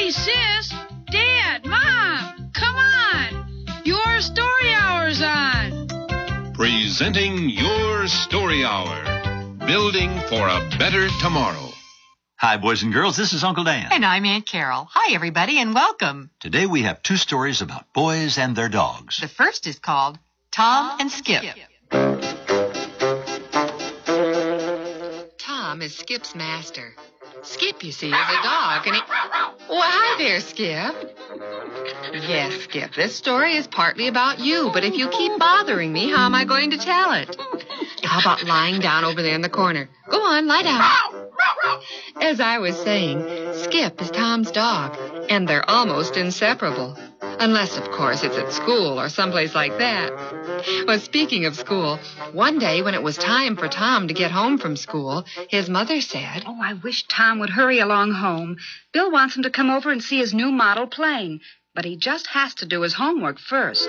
Hey, sis, Dad, Mom, come on. Your story hour's on. Presenting Your Story Hour. Building for a better tomorrow. Hi, boys and girls. This is Uncle Dan. And I'm Aunt Carol. Hi, everybody, and welcome. Today we have two stories about boys and their dogs. The first is called Tom and Skip. Tom is Skip's master. Skip, you see, is a dog, and he... Well, hi there, Skip. Yes, Skip, this story is partly about you, but if you keep bothering me, how am I going to tell it? How about lying down over there in the corner? Go on, lie down. As I was saying, Skip is Tom's dog, and they're almost inseparable. Unless, of course, it's at school or someplace like that. Well, speaking of school, one day when it was time for Tom to get home from school, his mother said, "Oh, I wish Tom would hurry along home. Bill wants him to come over and see his new model plane, but he just has to do his homework first."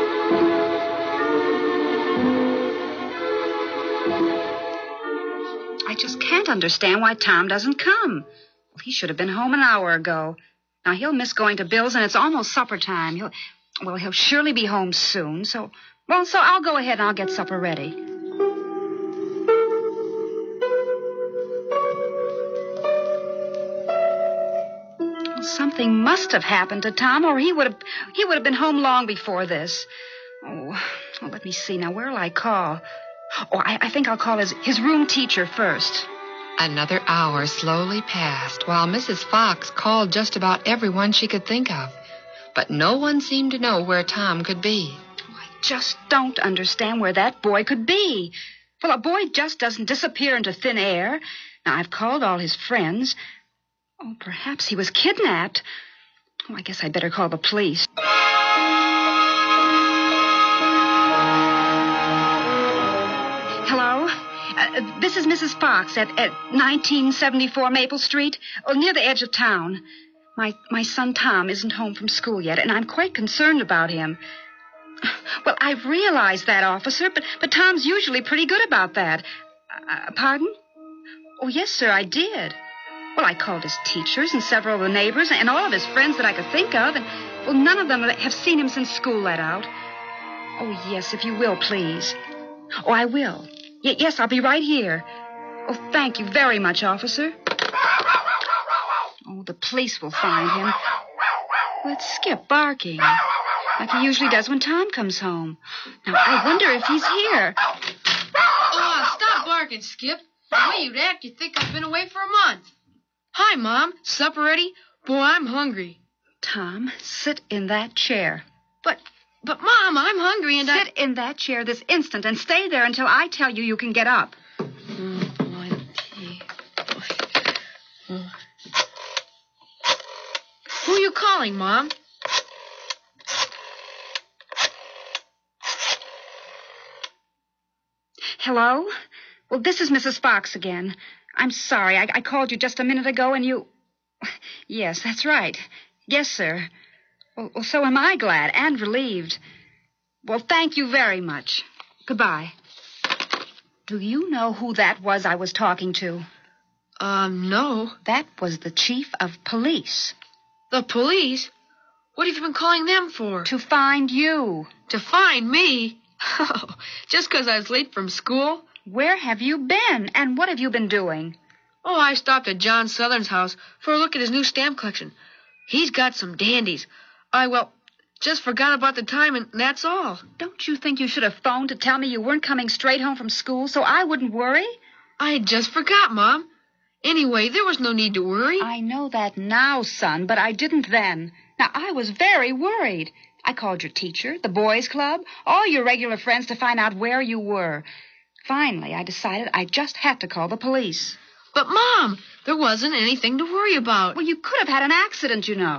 I just can't understand why Tom doesn't come. Well, he should have been home an hour ago. Now, he'll miss going to Bill's, and it's almost supper time. He'll surely be home soon, so I'll go ahead and I'll get supper ready. Well, something must have happened to Tom, or he would have been home long before this. Oh, well, let me see. Now, where'll I call? Oh, I think I'll call his room teacher first. Another hour slowly passed while Mrs. Fox called just about everyone she could think of. But no one seemed to know where Tom could be. Oh, I just don't understand where that boy could be. Well, a boy just doesn't disappear into thin air. Now, I've called all his friends. Oh, perhaps he was kidnapped. Oh, I guess I'd better call the police. This is Mrs. Fox at 1974 Maple Street, near the edge of town. My son Tom isn't home from school yet, and I'm quite concerned about him. Well, I realize that, officer, but Tom's usually pretty good about that. Pardon? Oh, yes, sir, I did. Well, I called his teachers and several of the neighbors and all of his friends that I could think of, and, well, none of them have seen him since school let out. Oh, yes, if you will, please. Oh, I will. Yes, I'll be right here. Oh, thank you very much, officer. Oh, the police will find him. Well, it's Skip barking, like he usually does when Tom comes home. Now, I wonder if he's here. Oh, stop barking, Skip. The way you'd act, you'd think I've been away for a month. Hi, Mom. Supper ready? Boy, I'm hungry. Tom, sit in that chair. But, Mom, I'm hungry and Sit in that chair this instant and stay there until I tell you you can get up. Who are you calling, Mom? Hello? Well, this is Mrs. Fox again. I'm sorry. I called you just a minute ago and you... Yes, that's right. Yes, sir. Well, so am I glad and relieved. Well, thank you very much. Goodbye. Do you know who that was I was talking to? No. That was the chief of police. The police? What have you been calling them for? To find you. To find me? Oh, just because I was late from school? Where have you been, and what have you been doing? Oh, I stopped at John Southern's house for a look at his new stamp collection. He's got some dandies. Just forgot about the time, and that's all. Don't you think you should have phoned to tell me you weren't coming straight home from school so I wouldn't worry? I just forgot, Mom. Anyway, there was no need to worry. I know that now, son, but I didn't then. Now, I was very worried. I called your teacher, the boys' club, all your regular friends to find out where you were. Finally, I decided I just had to call the police. But, Mom, there wasn't anything to worry about. Well, you could have had an accident, you know.